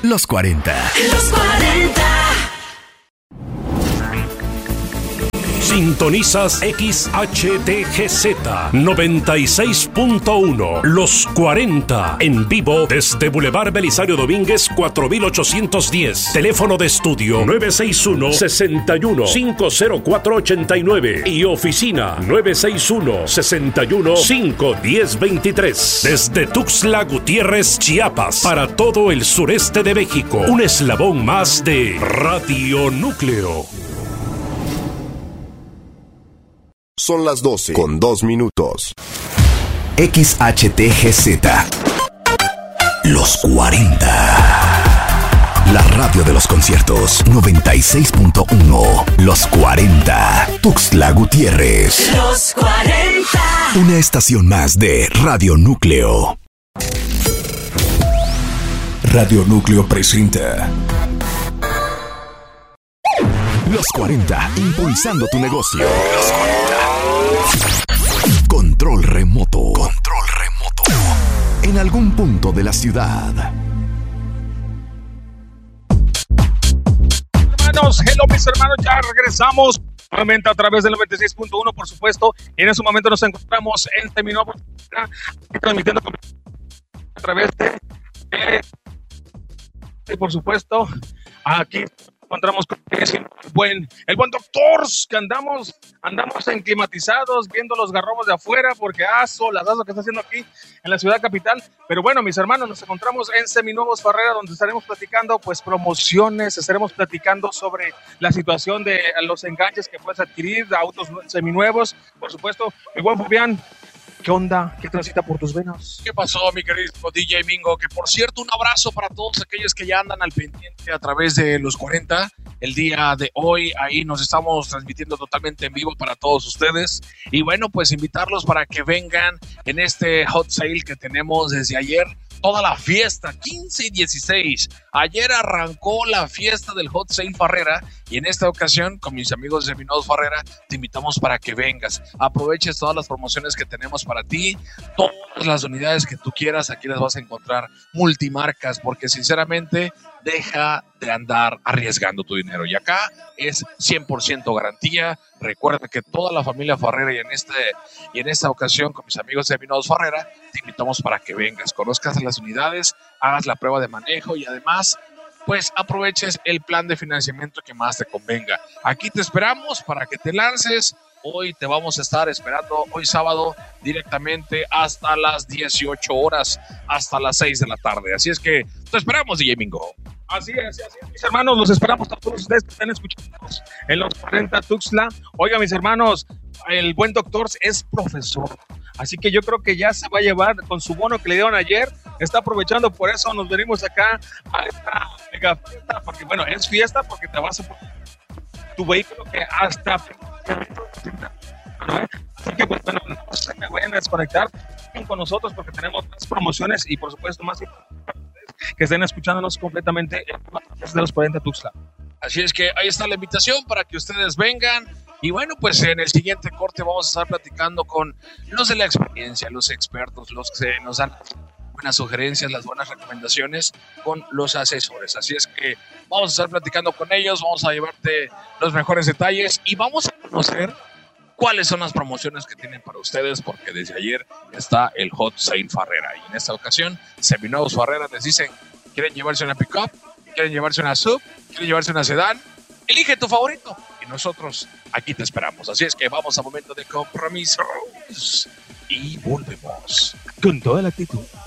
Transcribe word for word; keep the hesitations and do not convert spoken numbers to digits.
los cuarenta. Los cuarenta. Sintonizas X H T G Z noventa y seis punto uno, Los cuarenta, en vivo desde Boulevard Belisario Domínguez cuatro mil ochocientos diez. Teléfono de estudio nueve seis uno, seis uno, cinco cero cuatro ocho nueve y oficina nueve seis uno, seis uno, cinco uno cero dos tres. Desde Tuxtla Gutiérrez, Chiapas, para todo el sureste de México, un eslabón más de Radio Núcleo. Son las doce con dos minutos. X H T G Z. Los cuarenta. La radio de los conciertos. noventa y seis punto uno. Los cuarenta. Tuxtla Gutiérrez. Los cuarenta. Una estación más de Radio Núcleo. Radio Núcleo presenta Los cuarenta, impulsando tu negocio. Los cuarenta. Control remoto. Control remoto. En algún punto de la ciudad. Hermanos, hello mis hermanos, ya regresamos nuevamente a través del noventa y seis punto uno, por supuesto. Y en ese momento nos encontramos en Terminó, transmitiendo a través de, de por supuesto, aquí encontramos con el buen, el buen doctor, que andamos, andamos enclimatizados, viendo los garrobos de afuera, porque aso, las aso que está haciendo aquí en la ciudad capital. Pero bueno, mis hermanos, nos encontramos en Seminuevos Farrera, donde estaremos platicando, pues, promociones, estaremos platicando sobre la situación de los enganches que puedes adquirir de autos seminuevos. Por supuesto, mi buen Fabián, ¿qué onda? ¿Qué transita por tus venas? ¿Qué pasó, mi querido D J Mingo? Que por cierto, un abrazo para todos aquellos que ya andan al pendiente a través de los cuarenta. El día de hoy, ahí nos estamos transmitiendo totalmente en vivo para todos ustedes. Y bueno, pues invitarlos para que vengan en este hot sale que tenemos desde ayer. Toda la fiesta, quince y dieciséis. Ayer arrancó la fiesta del Hot Sale Farrera y en esta ocasión, con mis amigos de Seminuevos Farrera, te invitamos para que vengas. Aproveches todas las promociones que tenemos para ti, todas las unidades que tú quieras, aquí las vas a encontrar, multimarcas, porque sinceramente deja de andar arriesgando tu dinero. Y acá es cien por ciento garantía. Recuerda que toda la familia Farrera y en, este, y en esta ocasión con mis amigos de Seminuevos Farrera, te invitamos para que vengas, conozcas las unidades, hagas la prueba de manejo y además, pues aproveches el plan de financiamiento que más te convenga. Aquí te esperamos para que te lances. Hoy te vamos a estar esperando, hoy sábado, directamente hasta las dieciocho horas, hasta las seis de la tarde. Así es que te esperamos, D J Mingo. Así es, así es, mis hermanos, los esperamos a todos ustedes que están escuchando en los cuarenta Tuxtla. Oiga, mis hermanos, el buen doctor es profesor, así que yo creo que ya se va a llevar con su bono que le dieron ayer. Está aprovechando, por eso nos venimos acá a esta mega fiesta, porque bueno, es fiesta porque te vas a poner tu vehículo que hasta... Así que pues bueno, no se me vayan a desconectar con nosotros porque tenemos más promociones y por supuesto más que estén escuchándonos completamente desde los cuarenta Tuxtla. Así es que ahí está la invitación para que ustedes vengan. Y bueno, pues en el siguiente corte vamos a estar platicando con los de la experiencia, los expertos, los que nos dan buenas sugerencias, las buenas recomendaciones con los asesores. Así es que vamos a estar platicando con ellos, vamos a llevarte los mejores detalles y vamos a conocer cuáles son las promociones que tienen para ustedes, porque desde ayer está el Hot Sale Farrera. Y en esta ocasión, Seminuevos Farrera les dicen, ¿quieren llevarse una pick-up? ¿Quieren llevarse una sub? ¿Quieren llevarse una sedán? Elige tu favorito. Y nosotros aquí te esperamos. Así es que vamos a momento de compromisos. Y volvemos. Con toda la actitud.